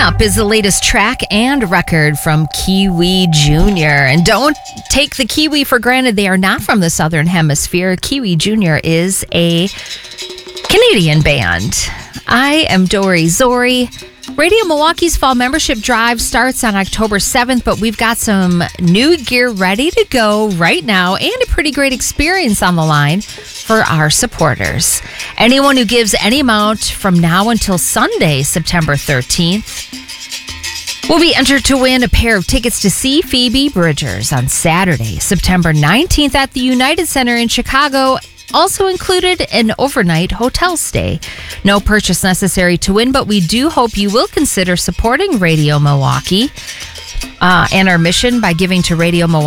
Up is the latest track and record from Kiwi Jr. And don't take the Kiwi for granted. They are not from the Southern Hemisphere. Kiwi Jr. is a Canadian band. I am Dory Zori. Radio Milwaukee's fall membership drive starts on October 7th, but we've got some new gear ready to go right now and a pretty great experience on the line for our supporters. Anyone who gives any amount from now until Sunday, September 13th, will be entered to win a pair of tickets to see Phoebe Bridgers on Saturday, September 19th at the United Center in Chicago. Also included an overnight hotel stay. No purchase necessary to win, but we do hope you will consider supporting Radio Milwaukee and our mission by giving to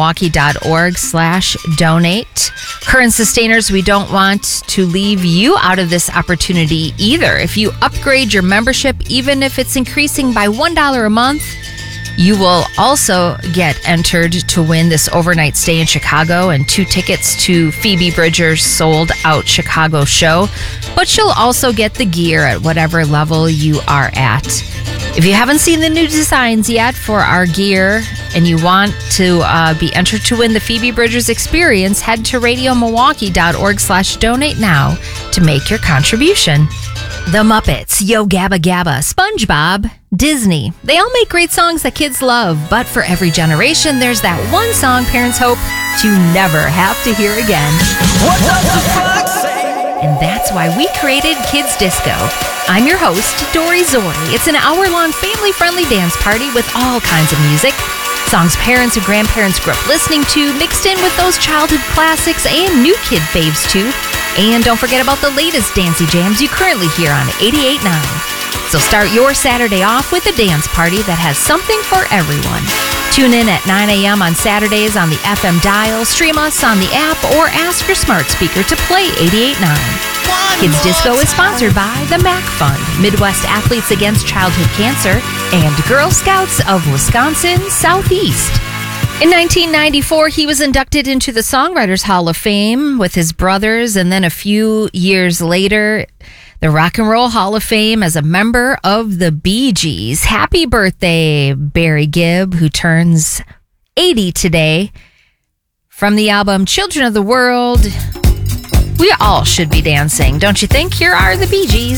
radiomilwaukee.org/donate. Current sustainers, we don't want to leave you out of this opportunity either. If you upgrade your membership, even if it's increasing by $1 a month, you will also get entered to win this overnight stay in Chicago and 2 tickets to Phoebe Bridgers' sold-out Chicago show. But you'll also get the gear at whatever level you are at. If you haven't seen the new designs yet for our gear and you want to be entered to win the Phoebe Bridgers experience, head to radiomilwaukee.org/donate now to make your contribution. The Muppets, Yo Gabba Gabba, SpongeBob, Disney. They all make great songs that kids love, but for every generation, there's that one song parents hope to never have to hear again. What does the fuck say? And that's why we created Kids Disco. I'm your host, Dory Zori. It's an hour-long family-friendly dance party with all kinds of music. Songs parents and grandparents grew up listening to, mixed in with those childhood classics and new kid faves too. And don't forget about the latest dancey jams you currently hear on 88.9. So start your Saturday off with a dance party that has something for everyone. Tune in at 9 a.m. on Saturdays on the FM dial, stream us on the app, or ask your smart speaker to play 88.9. Kids Disco is sponsored by the MAC Fund, Midwest Athletes Against Childhood Cancer, and Girl Scouts of Wisconsin Southeast. In 1994, he was inducted into the Songwriters Hall of Fame with his brothers, and then a few years later, the Rock and Roll Hall of Fame as a member of the Bee Gees. Happy birthday, Barry Gibb, who turns 80 today. From the album Children of the World, we all should be dancing, don't you think? Here are the Bee Gees.